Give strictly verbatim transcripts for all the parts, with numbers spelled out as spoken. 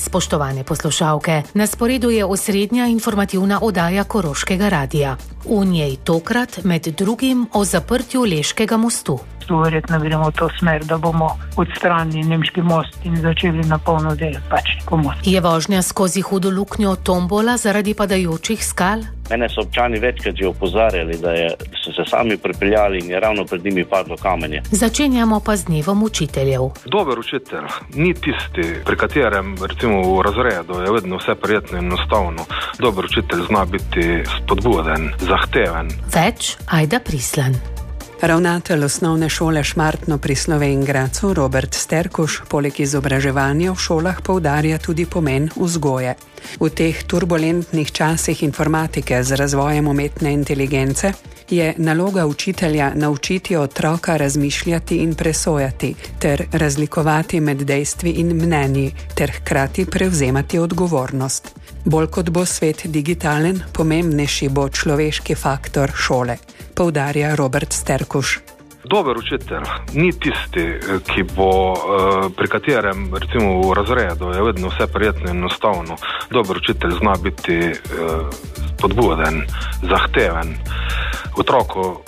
spoštovane poslušalke. Na sporedu je osrednja informativna oddaja Koroškega radija. V njej tokrat med drugim o zaprtju Leškega mostu. Verjetno gremo v to smer, da bomo odstranili Nemški most in začeli na polno delati Pačnikov most. Je vožnja skozi hudo luknjo tombola zaradi padajočih skal? Mene so občani večkrat že opozarjali, da, je, da so se sami pripeljali in je ravno pred njimi padlo kamenje. Začenjamo pa z dnevom učiteljev. Dober učitelj ni tisti, pri katerem recimo v razredu je vedno vse prijetno in enostavno. Dober učitelj zna biti spodbuden, zahteven. Več Ajda Prislan. Ravnatelj osnovne šole Šmartno pri Slovenj Gradcu Robert Sterkuš poleg izobraževanja v šolah poudarja tudi pomen vzgoje. V teh turbulentnih časih informatike z razvojem umetne inteligence je naloga učitelja naučiti otroka razmišljati in presojati ter razlikovati med dejstvi in mnenji ter hkrati prevzemati odgovornost. Bolj kot bo svet digitalen, pomembnejši bo človeški faktor šole, poudarja Robert Sterkuš. Dober učitelj ni tisti, ki bo, pri katerem recimo v razredu je vedno vse prijetno in enostavno. Dober učitelj zna biti spodbuden, zahteven. Otroku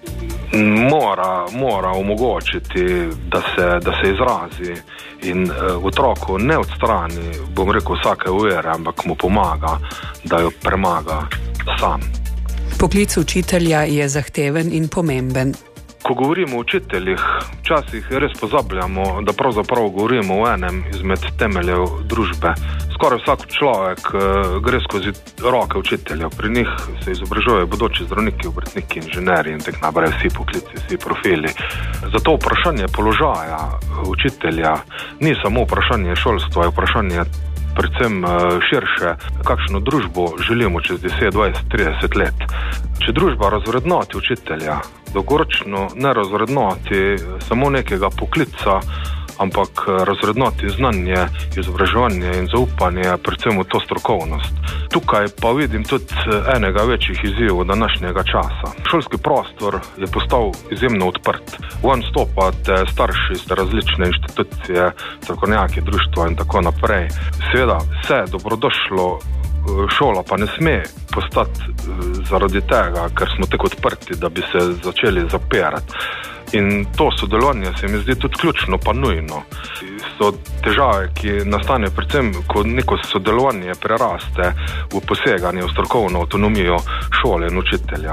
mora, mora omogočiti, da se, da se izrazi in otroku ne odstrani, bom rekel, vsake uvere, ampak mu pomaga, da jo premaga sam. Poklic učitelja je zahteven in pomemben. Ko govorimo o učiteljih, včasih res pozabljamo, da pravzaprav govorimo o enem izmed temeljev družbe. Skoraj vsak človek gre skozi roke učiteljev. Pri njih se izobražujejo bodoči zdravniki, obrtniki, inženirji in tako naprej, vsi poklici, vsi profili. Zato vprašanje položaja učitelja ni samo vprašanje šolstva, je vprašanje predvsem širše, kakšno družbo želimo čez deset, dvajset, trideset let. Če družba razvrednoti učitelja, dolgoročno ne razvrednoti samo nekega poklica, ampak razvrednoti znanje, izobraževanje in zaupanje, predvsem v to strokovnost. Tukaj pa vidim tudi enega večjih izzivov današnjega časa. Šolski prostor je postal izjemno odprt. Ven stopate starši iz različne inštitucije, strokovnjaki, društva in tako naprej. Seveda, vse dobrodošlo, šola pa ne sme postati zaradi tega, ker smo tako odprti, da bi se začeli zapirati. In to sodelovanje se mi zdi tudi ključno pa nujno. So težave, ki nastane predvsem, ko neko sodelovanje preraste v poseganje v strokovno avtonomijo šole in učitelja.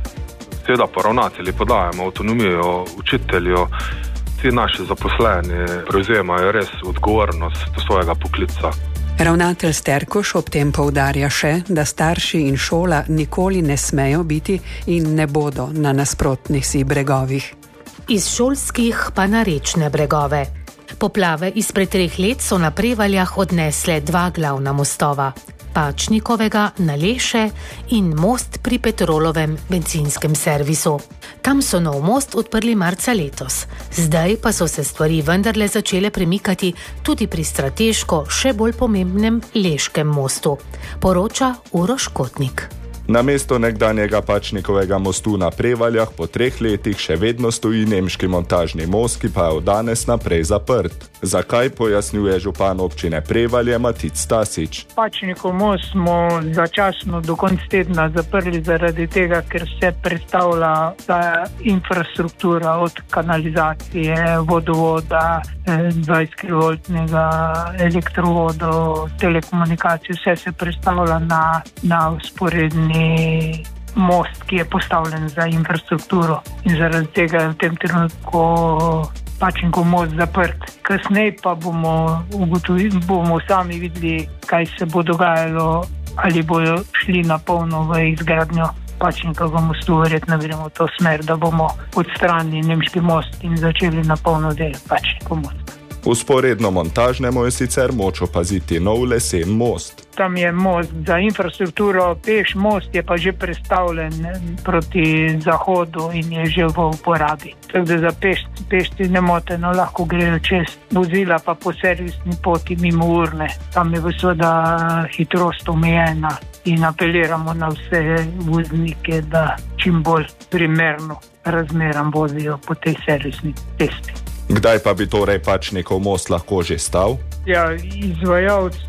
Seveda pa ravnatelji podajamo avtonomijo učitelju, vsi naši zaposleni prevzemajo res odgovornost do svojega poklica. Ravnatelj Sterkuš ob tem poudarja še, da starši in šola nikoli ne smejo biti in ne bodo na nasprotnih si bregovih. Iz šolskih pa na rečne bregove. Poplave izpred treh let so na Prevaljah odnesle dva glavna mostova. Pačnikovega na Leše in most pri Petrolovem bencinskem servisu. Tam so nov most odprli marca letos. Zdaj pa so se stvari vendarle začele premikati tudi pri strateško še bolj pomembnem Leškem mostu, poroča Uroš Kotnik. Namesto nekdanjega Pačnikovega mostu na Prevaljah po treh letih še vedno stoji nemški montažni most, ki pa je od danes naprej zaprt. Zakaj, pojasnjuje župan občine Prevalje Matic Stasič. Pačnikov most smo začasno do konca tedna zaprli zaradi tega, ker se predstavlja ta infrastruktura od kanalizacije, vodovoda, dvajset kilovoltnega elektrovodo, telekomunikacije, vse se predstavlja na, na usporedni most, ki je postavljen za infrastrukturo. In zaradi tega je v tem trenutku Pačnikov most zaprt. Kasneje pa bomo ugotovili, bomo sami videli, kaj se bo dogajalo, ali bodo šli na polno v izgradnjo Pačnikovega mostu. Verjetno gremo v to smer, da bomo odstranili Nemški most in začeli na polno delati Pačnikov most. Vzporedno montažnemu je sicer moč opaziti nov lesen most. Tam je most za infrastrukturo, peš most je pa že prestavljen proti zahodu in je že v uporabi. Tako da za peš, pešci nemoteno lahko grejo čez, vozila pa po servisni poti mimo urne. Tam je seveda hitrost omejena in apeliramo na vse voznike, da čim bolj primerno razmeram vozijo po tej servisni cesti. Kdaj pa bi torej Pačnikov most lahko že stal? Ja, izvajalec